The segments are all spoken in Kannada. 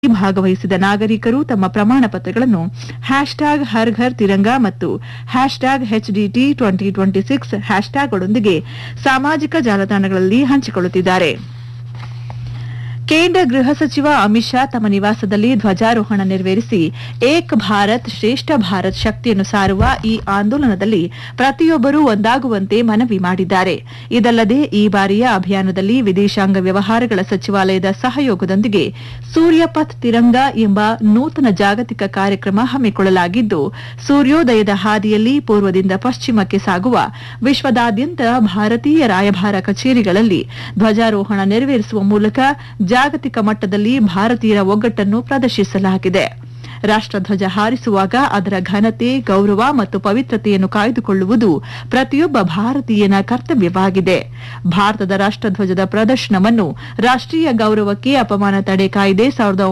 ಭಾಗವಹಿಸಿದ ನಾಗರಿಕರು ತಮ್ಮ ಪ್ರಮಾಣ ಪತ್ರಗಳನ್ನು ಹ್ಯಾಶ್ಟ್ಯಾಗ್ ಹರ್ ಘರ್ ತಿರಂಗಾ ಮತ್ತು ಹ್ಯಾಶ್ಟ್ಯಾಗ್ HDT 2026 ಹ್ಯಾಶ್ಟ್ಯಾಗ್ಗಳೊಂದಿಗೆ ಸಾಮಾಜಿಕ ಜಾಲತಾಣಗಳಲ್ಲಿ ಹಂಚಿಕೊಳ್ಳುತ್ತಿದ್ದಾರೆ. ಕೇಂದ್ರ ಗೃಹ ಸಚಿವ ಅಮಿತ್ ಶಾ ತಮ್ಮ ನಿವಾಸದಲ್ಲಿ ಧ್ವಜಾರೋಹಣ ನೆರವೇರಿಸಿ ಏಕ್ ಭಾರತ್ ಶ್ರೇಷ್ಠ ಭಾರತ್ ಶಕ್ತಿಯನ್ನು ಸಾರುವ ಈ ಆಂದೋಲನದಲ್ಲಿ ಪ್ರತಿಯೊಬ್ಬರೂ ಒಂದಾಗುವಂತೆ ಮನವಿ ಮಾಡಿದ್ದಾರೆ. ಇದಲ್ಲದೆ ಈ ಬಾರಿಯ ಅಭಿಯಾನದಲ್ಲಿ ವಿದೇಶಾಂಗ ವ್ಯವಹಾರಗಳ ಸಚಿವಾಲಯದ ಸಹಯೋಗದೊಂದಿಗೆ ಸೂರ್ಯಪಥ್ ತಿರಂಗಾ ಎಂಬ ನೂತನ ಜಾಗತಿಕ ಕಾರ್ಯಕ್ರಮ ಹಮ್ಮಿಕೊಳ್ಳಲಾಗಿದ್ದು, ಸೂರ್ಯೋದಯದ ಹಾದಿಯಲ್ಲಿ ಪೂರ್ವದಿಂದ ಪಶ್ಚಿಮಕ್ಕೆ ಸಾಗುವ ವಿಶ್ವದಾದ್ಯಂತ ಭಾರತೀಯ ರಾಯಭಾರ ಕಚೇರಿಗಳಲ್ಲಿ ಧ್ವಜಾರೋಹಣ ನೆರವೇರಿಸುವ ಮೂಲಕ ಜಾಗತಿಕ ಮಟ್ಟದಲ್ಲಿ ಭಾರತೀಯರ ಒಗ್ಗಟ್ಟನ್ನು ಪ್ರದರ್ಶಿಸಲಾಗಿದೆ. ರಾಷ್ಟಧ್ವಜ ಹಾರಿಸುವಾಗ ಅದರ ಘನತೆ, ಗೌರವ ಮತ್ತು ಪವಿತ್ರತೆಯನ್ನು ಕಾಯ್ದುಕೊಳ್ಳುವುದು ಪ್ರತಿಯೊಬ್ಬ ಭಾರತೀಯನ ಕರ್ತವ್ಯವಾಗಿದೆ. ಭಾರತದ ರಾಷ್ಟಧ್ವಜದ ಪ್ರದರ್ಶನವನ್ನು ರಾಷ್ಟೀಯ ಗೌರವಕ್ಕೆ ಅಪಮಾನ ತಡೆ ಕಾಯ್ದೆ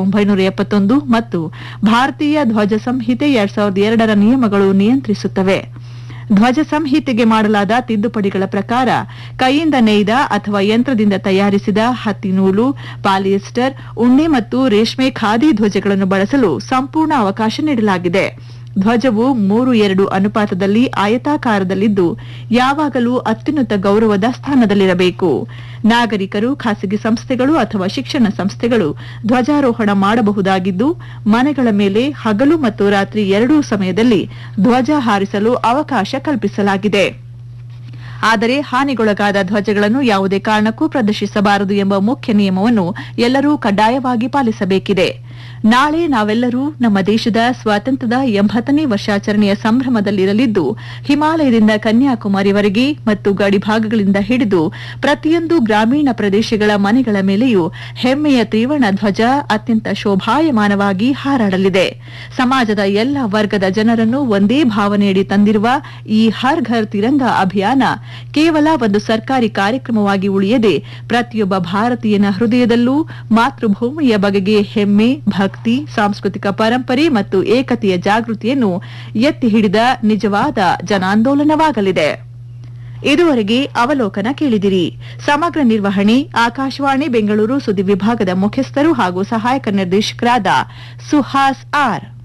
1971 ಮತ್ತು ಭಾರತೀಯ ಧ್ವಜ ಸಂಹಿತೆ 2002ರ ನಿಯಮಗಳು ನಿಯಂತ್ರಿಸುತ್ತವೆ. ಧ್ವಜ ಸಂಹಿತೆಗೆ ಮಾಡಲಾದ ತಿದ್ದುಪಡಿಗಳ ಪ್ರಕಾರ ಕೈಯಿಂದ ನೇಯ್ದ ಅಥವಾ ಯಂತ್ರದಿಂದ ತಯಾರಿಸಿದ ಹತ್ತಿ ನೂಲು, ಪಾಲಿಯೆಸ್ಟರ್, ಉಣ್ಣೆ ಮತ್ತು ರೇಷ್ಮೆ ಖಾದಿ ಧ್ವಜಗಳನ್ನು ಬಳಸಲು ಸಂಪೂರ್ಣ ಅವಕಾಶ ನೀಡಲಾಗಿದೆ. ಧ್ವಜವು 3:2 ಅನುಪಾತದಲ್ಲಿ ಆಯತಾಕಾರದಲ್ಲಿದ್ದು ಯಾವಾಗಲೂ ಅತ್ಯುನ್ನತ ಗೌರವದ ಸ್ಥಾನದಲ್ಲಿರಬೇಕು. ನಾಗರಿಕರು, ಖಾಸಗಿ ಸಂಸ್ಥೆಗಳು ಅಥವಾ ಶಿಕ್ಷಣ ಸಂಸ್ಥೆಗಳು ಧ್ವಜಾರೋಹಣ ಮಾಡಬಹುದಾಗಿದ್ದು, ಮನೆಗಳ ಮೇಲೆ ಹಗಲು ಮತ್ತು ರಾತ್ರಿ ಎರಡೂ ಸಮಯದಲ್ಲಿ ಧ್ವಜ ಹಾರಿಸಲು ಅವಕಾಶ ಕಲ್ಪಿಸಲಾಗಿದೆ. ಆದರೆ ಹಾನಿಗೊಳಗಾದ ಧ್ವಜಗಳನ್ನು ಯಾವುದೇ ಕಾರಣಕ್ಕೂ ಪ್ರದರ್ಶಿಸಬಾರದು ಎಂಬ ಮುಖ್ಯ ನಿಯಮವನ್ನು ಎಲ್ಲರೂ ಕಡ್ಡಾಯವಾಗಿ ಪಾಲಿಸಬೇಕಿದೆ. ನಾಳೆ ನಾವೆಲ್ಲರೂ ನಮ್ಮ ದೇಶದ ಸ್ವಾತಂತ್ರ್ಯದ 80ನೇ ವರ್ಷಾಚರಣೆಯ ಸಂಭ್ರಮದಲ್ಲಿರಲಿದ್ದು, ಹಿಮಾಲಯದಿಂದ ಕನ್ಯಾಕುಮಾರಿವರೆಗೆ ಮತ್ತು ಗಡಿಭಾಗಗಳಿಂದ ಹಿಡಿದು ಪ್ರತಿಯೊಂದು ಗ್ರಾಮೀಣ ಪ್ರದೇಶಗಳ ಮನೆಗಳ ಮೇಲೆಯೂ ಹೆಮ್ಮೆಯ ತ್ರಿವರ್ಣ ಧ್ವಜ ಅತ್ಯಂತ ಶೋಭಾಯಮಾನವಾಗಿ ಹಾರಾಡಲಿದೆ. ಸಮಾಜದ ಎಲ್ಲ ವರ್ಗದ ಜನರನ್ನು ಒಂದೇ ಭಾವನೆಯಡಿ ತಂದಿರುವ ಈ ಹರ್ ಘರ್ ತಿರಂಗಾ ಅಭಿಯಾನ ಕೇವಲ ಒಂದು ಸರ್ಕಾರಿ ಕಾರ್ಯಕ್ರಮವಾಗಿ ಉಳಿಯದೆ ಪ್ರತಿಯೊಬ್ಬ ಭಾರತೀಯನ ಹೃದಯದಲ್ಲೂ ಮಾತೃಭೂಮಿಯ ಬಗೆಗೆ ಹೆಮ್ಮೆ, ಭಕ್ತಿ, ಸಾಂಸ್ಕೃತಿಕ ಪರಂಪರೆ ಮತ್ತು ಏಕತೆಯ ಜಾಗೃತಿಯನ್ನು ಎತ್ತಿ ಹಿಡಿದ ನಿಜವಾದ ಜನಾಂದೋಲನವಾಗಲಿದೆ. ಇದುವರೆಗೆ ಅವಲೋಕನ ಕೇಳಿದಿರಿ. ಸಮಗ್ರ ನಿರ್ವಹಣೆ ಆಕಾಶವಾಣಿ ಬೆಂಗಳೂರು ಸುದ್ದಿ ವಿಭಾಗದ ಮುಖ್ಯಸ್ಥರು ಹಾಗೂ ಸಹಾಯಕ ನಿರ್ದೇಶಕರಾದ ಸುಹಾಸ್ ಆರ್.